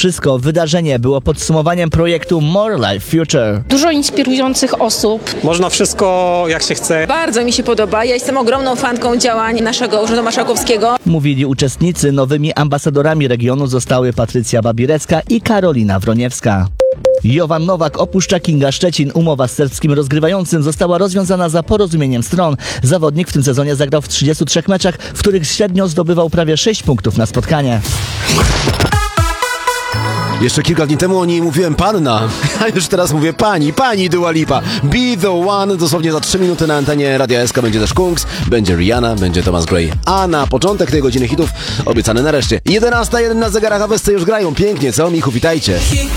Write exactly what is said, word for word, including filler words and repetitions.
wszystko wydarzenie było podsumowaniem projektu More Life Future. Dużo inspirujących osób. Można wszystko jak się chce. Bardzo mi się podoba. Ja jestem ogromną fanką działań naszego Urzędu Marszałkowskiego. Mówili uczestnicy. Nowymi ambasadorami regionu zostały Patrycja Babirecka i Karolina Wroniewska. Jovan Nowak opuszcza Kinga Szczecin. Umowa z serbskim rozgrywającym została rozwiązana za porozumieniem stron. Zawodnik w tym sezonie zagrał w trzydziestu trzech meczach, w których średnio zdobywał prawie sześć punktów na spotkanie. Jeszcze kilka dni temu o niej mówiłem panna, a już teraz mówię pani, pani Dua Lipa. Be the one, dosłownie za trzy minuty na antenie Radia S K będzie też Kungs, będzie Rihanna, będzie Thomas Gray. A na początek tej godziny hitów obiecany nareszcie. jedenasta jeden na zegarach, a Wesce już grają pięknie, co? Michu, witajcie.